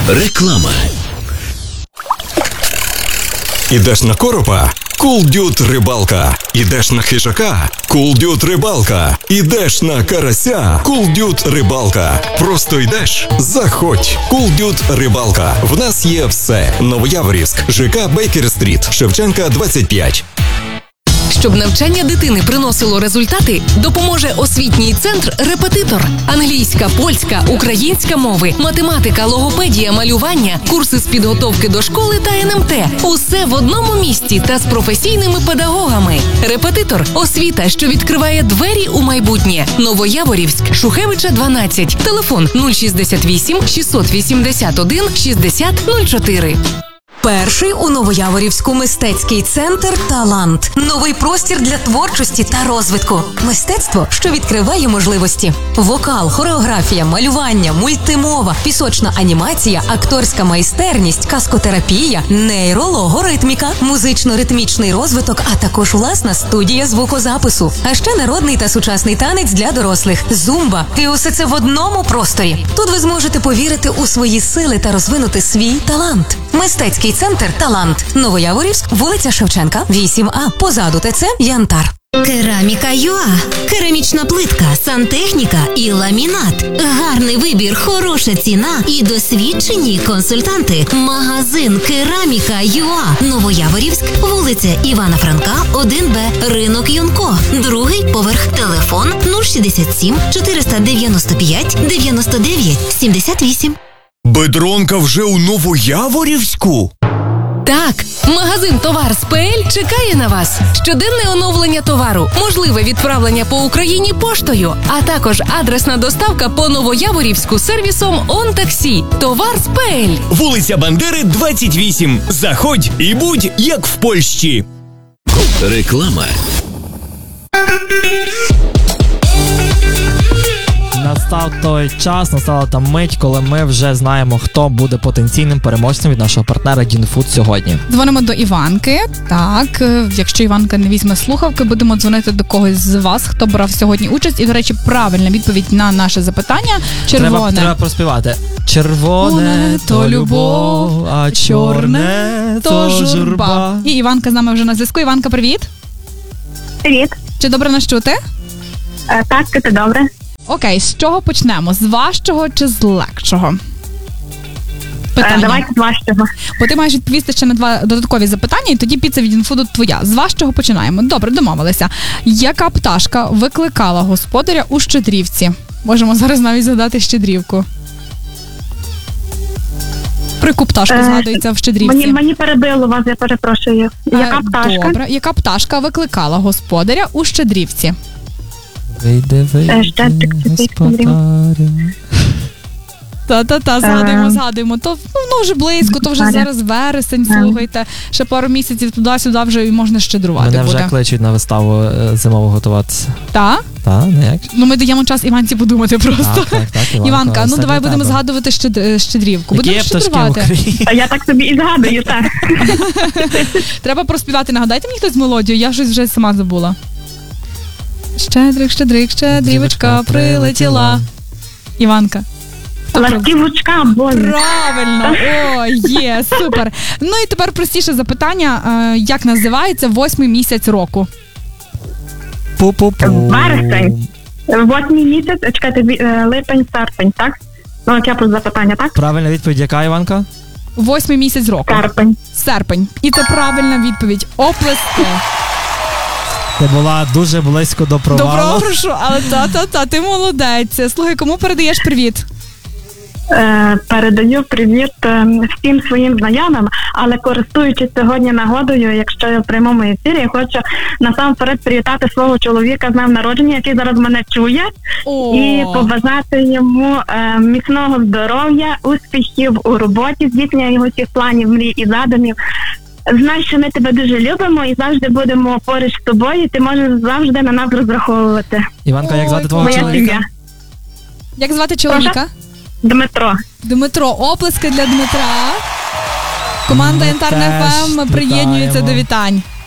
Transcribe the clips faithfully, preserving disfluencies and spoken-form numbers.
Реклама. Ідеш на коропа? Cool Dude рибалка. Ідеш на хижака? Cool Dude рибалка. Ідеш на карася? Cool Dude рибалка. Просто йдеш? Заходь. Cool Dude рибалка. В нас є все. Новояворівськ, ЖК Бейкер-стріт, Шевченка, двадцять п'ять. Щоб навчання дитини приносило результати, допоможе освітній центр «Репетитор». Англійська, польська, українська мови, математика, логопедія, малювання, курси з підготовки до школи та ен ем те. Усе в одному місці та з професійними педагогами. «Репетитор» – освіта, що відкриває двері у майбутнє. Новояворівськ, Шухевича, дванадцять. Телефон нуль шістдесят вісім шістсот вісімдесят один шістдесят нуль чотири. Перший у Новояворівську мистецький центр «Талант». Новий простір для творчості та розвитку. Мистецтво, що відкриває можливості. Вокал, хореографія, малювання, мультимова, пісочна анімація, акторська майстерність, каскотерапія, нейрологоритміка, музично-ритмічний розвиток, а також власна студія звукозапису. А ще народний та сучасний танець для дорослих, зумба. І усе це в одному просторі. Тут ви зможете повірити у свої сили та розвинути свій талант. Мистецький центр «Талант». Новояворівськ, вулиця Шевченка, вісім А. Позаду ТЦ «Янтар». Кераміка ЮА. Керамічна плитка, сантехніка і ламінат. Гарний вибір, хороша ціна і досвідчені консультанти. Магазин Кераміка ЮА. Новояворівськ, вулиця Івана Франка, один Б, ринок Юнко. Другий поверх. Телефон нуль шістдесят сім чотириста дев'яносто п'ять дев'яносто дев'ять сімдесят вісім. Бедронка вже у Новояворівську? Так, магазин «Товар з ПЛ» чекає на вас. Щоденне оновлення товару, можливе відправлення по Україні поштою, а також адресна доставка по Новояворівську сервісом «Он-таксі». «Товар з ПЛ». Вулиця Бандери, двадцять вісім. Заходь і будь як в Польщі. Реклама. Настав той час, настала та мить, коли ми вже знаємо, хто буде потенційним переможцем від нашого партнера Дінфуд сьогодні. Дзвонимо до Іванки. Так, якщо Іванка не візьме слухавки, будемо дзвонити до когось з вас, хто брав сьогодні участь. І, до речі, правильна відповідь на наше запитання. Червоне. Треба, треба проспівати. Червоне то любов, а чорне то журба. І Іванка з нами вже на зв'язку. Іванка, привіт. Привіт. Чи добре нас чути? Е, так, це добре. Окей, з чого почнемо? З важчого чи з легшого? Питання. Е, давайте з важчого. Бо ти маєш відповісти ще на два додаткові запитання, і тоді піца від Інфуду твоя. З важчого починаємо. Добре, домовилися. Яка пташка викликала господаря у Щедрівці? Можемо зараз навіть згадати Щедрівку. Про яку пташку е, згадується в Щедрівці? Мені, мені перебило вас, я перепрошую. Яка е, пташка? Добре. Яка пташка викликала господаря у Щедрівці? Вийди, вийди, господаря. Та-та-та, згадуємо, згадуємо. То ну, вже близько, то вже зараз вересень, слухайте. Ще пару місяців туди-сюди вже і можна щедрувати. Мене буде. вже кличуть на виставу зимову готуватися. Так? Так, не як? Ну ми даємо час Іванці подумати просто. Так, так, так, Іванка, Іванка, ну давай будемо тебе. згадувати щед... щедрівку. Які будемо щедрувати. А я так собі і згадую, так. Треба проспівати. Нагадайте мені хтось мелодію, я щось вже сама забула. Щедрик, щедрик, щедрівочка прилетіла. Іванка. Ластівочка, боже. Правильно, о, є, супер. Ну і тепер простіше запитання, як називається восьмий місяць року? Пу-пу-пу. Вересень. Восьмий місяць, чекайте, липень, серпень, так? Ну, от я про запитання, так? Правильна відповідь яка, Іванка? Восьмий місяць року. Серпень. Серпень. І це правильна відповідь. Оплески. Ти була дуже близько до провалу. До програшу, але та-та-та, ти молодець. Слухай, кому передаєш привіт? Е, передаю привіт е, всім своїм знайомим, але користуючись сьогодні нагодою, якщо я в прямому ефірі, я хочу насамперед привітати свого чоловіка з днем народження, який зараз мене чує, О. і побажати йому е, міцного здоров'я, успіхів у роботі, здійснення його всіх планів, мрій і задумів. Знай, що ми тебе дуже любимо і завжди будемо поруч з тобою, ти можеш завжди на нас розраховувати. Іванка, як звати твого Моя чоловіка? сім'я. Як звати чоловіка? Дмитро. Дмитро. Оплески для Дмитра. Команда Янтар еф ем приєднується до вітань.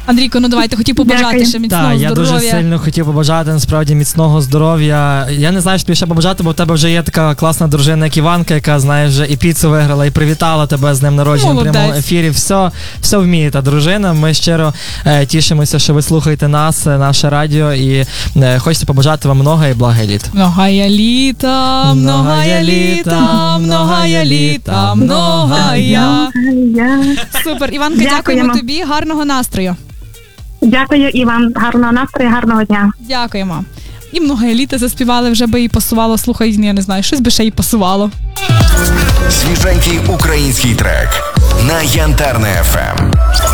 Андрійко, ну давайте, хотів побажати Дякую. ще міцного Так, я здоров'я. дуже сильно хотів побажати насправді міцного здоров'я. Я не знаю, що тобі ще побажати, бо в тебе вже є така класна дружина, як Іванка, яка, знаєш, вже і піцу виграла, і привітала тебе з днем народження в Молодець. прямому ефірі. Все, все вміє та дружина. Ми щиро е, тішимося, що ви слухаєте нас, е, наше радіо, і е, хочеться побажати вам много і благо літ. Многая літа, многая літа, многая літа, многая. Я. Супер. Іванка, Дякуємо. дякуємо тобі, гарного настрою. Дякую і вам. Гарного настрою, гарного дня. Дякуємо. І многая літа заспівали, вже би їй пасувало. Слухай, я не знаю, щось би ще їй пасувало. Свіженький український трек на Янтарне еф ем.